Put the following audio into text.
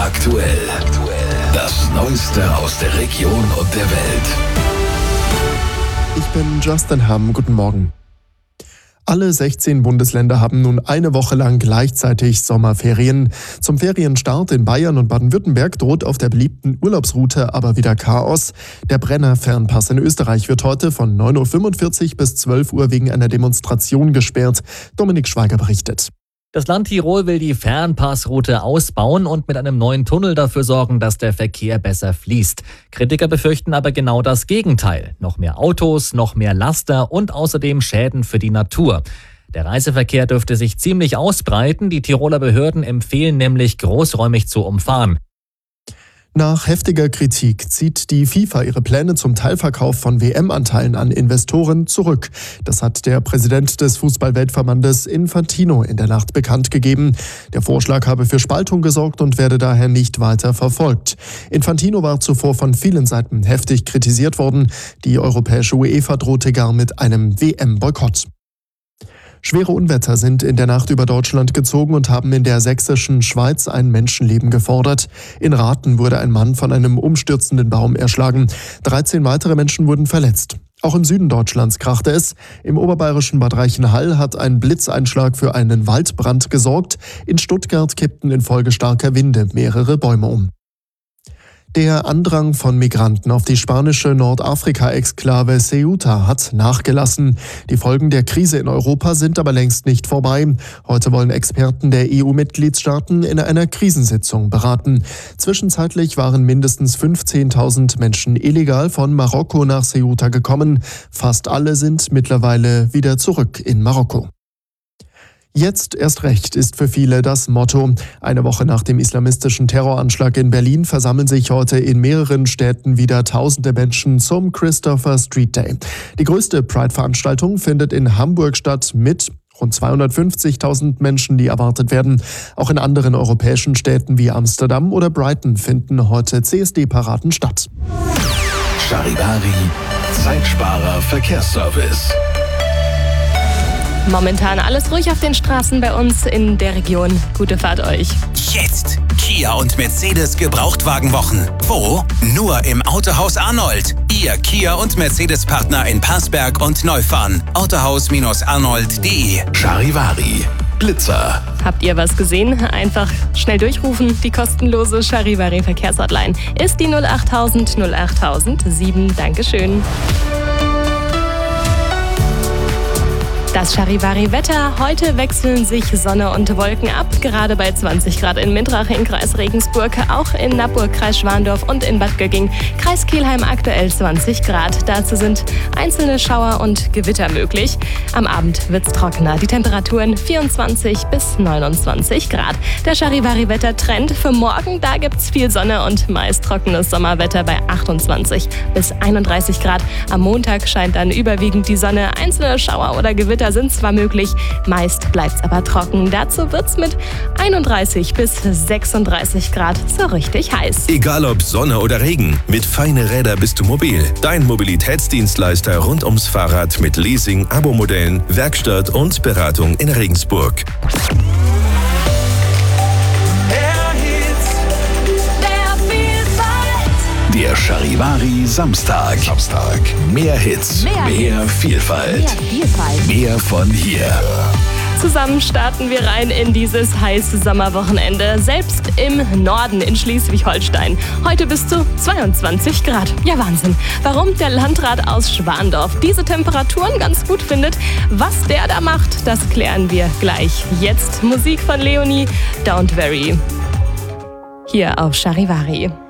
Aktuell. Das Neueste aus der Region und der Welt. Ich bin Justin Hamm. Guten Morgen. Alle 16 Bundesländer haben nun eine Woche lang gleichzeitig Sommerferien. Zum Ferienstart in Bayern und Baden-Württemberg droht auf der beliebten Urlaubsroute aber wieder Chaos. Der Brenner-Fernpass in Österreich wird heute von 9.45 Uhr bis 12 Uhr wegen einer Demonstration gesperrt. Dominik Schweiger berichtet. Das Land Tirol will die Fernpassroute ausbauen und mit einem neuen Tunnel dafür sorgen, dass der Verkehr besser fließt. Kritiker befürchten aber genau das Gegenteil. Noch mehr Autos, noch mehr Laster und außerdem Schäden für die Natur. Der Reiseverkehr dürfte sich ziemlich ausbreiten. Die Tiroler Behörden empfehlen nämlich, großräumig zu umfahren. Nach heftiger Kritik zieht die FIFA ihre Pläne zum Teilverkauf von WM-Anteilen an Investoren zurück. Das hat der Präsident des Fußball-Weltverbandes Infantino in der Nacht bekannt gegeben. Der Vorschlag habe für Spaltung gesorgt und werde daher nicht weiter verfolgt. Infantino war zuvor von vielen Seiten heftig kritisiert worden. Die europäische UEFA drohte gar mit einem WM-Boykott. Schwere Unwetter sind in der Nacht über Deutschland gezogen und haben in der sächsischen Schweiz ein Menschenleben gefordert. In Rathen wurde ein Mann von einem umstürzenden Baum erschlagen. 13 weitere Menschen wurden verletzt. Auch im Süden Deutschlands krachte es. Im oberbayerischen Bad Reichenhall hat ein Blitzeinschlag für einen Waldbrand gesorgt. In Stuttgart kippten infolge starker Winde mehrere Bäume um. Der Andrang von Migranten auf die spanische Nordafrika-Exklave Ceuta hat nachgelassen. Die Folgen der Krise in Europa sind aber längst nicht vorbei. Heute wollen Experten der EU-Mitgliedstaaten in einer Krisensitzung beraten. Zwischenzeitlich waren mindestens 15.000 Menschen illegal von Marokko nach Ceuta gekommen. Fast alle sind mittlerweile wieder zurück in Marokko. Jetzt erst recht ist für viele das Motto. Eine Woche nach dem islamistischen Terroranschlag in Berlin versammeln sich heute in mehreren Städten wieder tausende Menschen zum Christopher Street Day. Die größte Pride-Veranstaltung findet in Hamburg statt mit rund 250.000 Menschen, die erwartet werden. Auch in anderen europäischen Städten wie Amsterdam oder Brighton finden heute CSD-Paraden statt. Charivari, Zeitsparer Verkehrsservice. Momentan alles ruhig auf den Straßen bei uns in der Region. Gute Fahrt euch. Jetzt Kia und Mercedes Gebrauchtwagenwochen. Wo? Nur im Autohaus Arnold. Ihr Kia und Mercedes Partner in Passberg und Neufahren. Autohaus-arnold.de. Charivari, Blitzer. Habt ihr was gesehen? Einfach schnell durchrufen. Die kostenlose Charivari Verkehrshotline ist die 08000 08007. Dankeschön. Das Charivari-Wetter. Heute wechseln sich Sonne und Wolken ab. Gerade bei 20 Grad in Mintraching, Kreis Regensburg, auch in Nappburg, Kreis Schwandorf und in Bad Gögging, Kreis Kelheim aktuell 20 Grad. Dazu sind einzelne Schauer und Gewitter möglich. Am Abend wird's trockener. Die Temperaturen 24 bis 29 Grad. Der Charivari-Wetter-Trend für morgen, da gibt's viel Sonne und meist trockenes Sommerwetter bei 28 bis 31 Grad. Am Montag scheint dann überwiegend die Sonne. Einzelne Schauer oder Gewitter sind zwar möglich, meist bleibt's aber trocken. Dazu wird's mit 31 bis 36 Grad so richtig heiß. Egal ob Sonne oder Regen, mit Feine Räder bist du mobil. Dein Mobilitätsdienstleister rund ums Fahrrad mit Leasing, Abo-Modellen, Werkstatt und Beratung in Regensburg. Der Charivari Samstag. Mehr Hits, mehr Vielfalt. Mehr von hier. Zusammen starten wir rein in dieses heiße Sommerwochenende. Selbst im Norden in Schleswig-Holstein. Heute bis zu 22 Grad. Ja, Wahnsinn. Warum der Landrat aus Schwandorf diese Temperaturen ganz gut findet, was der da macht, das klären wir gleich. Jetzt Musik von Leonie, Don't Worry. Hier auf Charivari.